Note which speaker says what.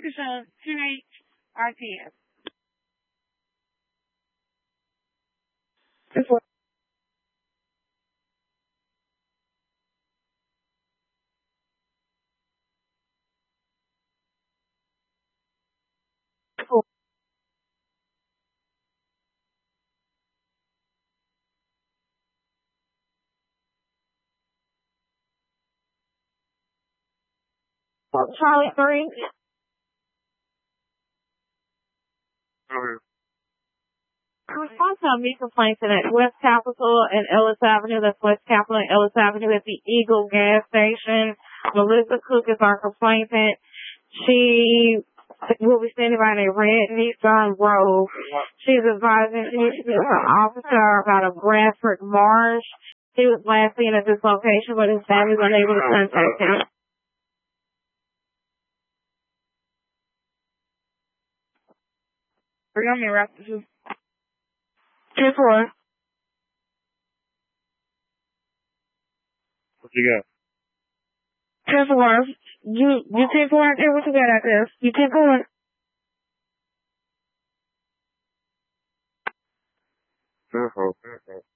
Speaker 1: Dickerson, 2H, RTS. This one. Charlie 3. Response to me complaints at West Capitol and Ellis Avenue. That's West Capitol and Ellis Avenue at the Eagle gas station. Melissa Cook is our complainant. She will be standing by a red Nissan Rogue. She's advising her officer about a Bradford Marsh. He was last seen at this location, but his family was unable to contact him. Bring on me, Raptor. 2-4.
Speaker 2: What you got?
Speaker 1: 10-4. You 10-4 out there? What you got out there? You 10-4?
Speaker 2: 10-4.